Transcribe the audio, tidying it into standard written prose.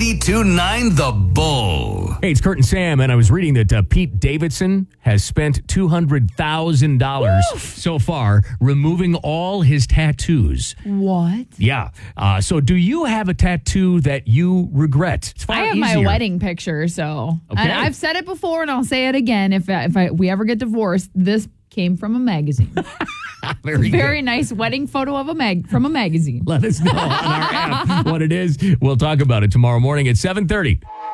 92.9 The Bull. Hey, it's Kurt and Sam, and I was reading that Pete Davidson has spent $200,000 so far removing all his tattoos. What? Yeah. So do you have a tattoo that you regret? It's far I have easier. my wedding picture, so. Okay. And I've said it before, and I'll say it again. If we ever get divorced, this came from a magazine. Very good. Nice wedding photo of from a magazine. Let us know on our app what it is. We'll talk about it tomorrow morning at 7:30.